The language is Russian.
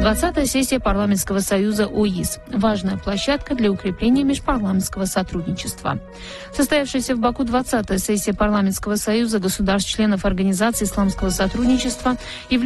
20-я сессия Парламентского союза ОИС. Важная площадка для укрепления межпарламентского сотрудничества. Состоявшаяся в Баку 20-я сессия Парламентского союза государств-членов Организации исламского сотрудничества